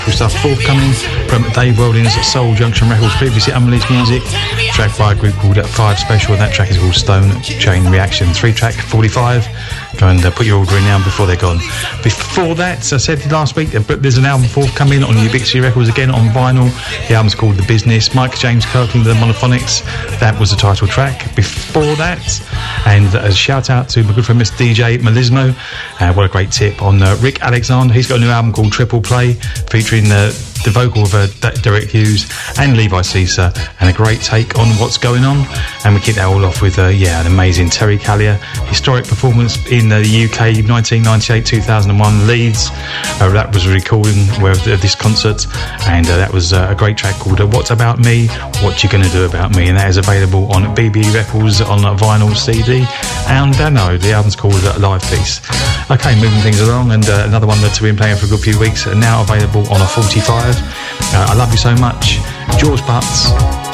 Stuff forthcoming from Dave Welding's Soul Junction Records, previously unreleased music, track by a group called Five Special, and that track is called Stone Chain Reaction. 3-track 45. Go and put your order in now before they're gone. Before that, I said last week, there's an album forthcoming on Ubiquity Records again on vinyl. The album's called The Business. Mike James Kirkland, the Monophonics. That was the title track. Before that, and a shout out to my good friend Mr. DJ Melismo. What a great tip on Rick Alexander. He's got a new album called Triple Play, featuring the vocal of Derek Hughes and Levi Caesar, and a great take on what's going on. And we kick that all off with an amazing Terry Callier historic performance in the UK 1998-2001 Leeds. That was a recording of this concert, and that was a great track called What's About Me, What You Gonna Do About Me, and that is available on BB Records on vinyl CD, and the album's called Live Piece. Okay, moving things along, and another one that we've been playing for a good few weeks, and now available on a 45. I Love You So Much, George Butts.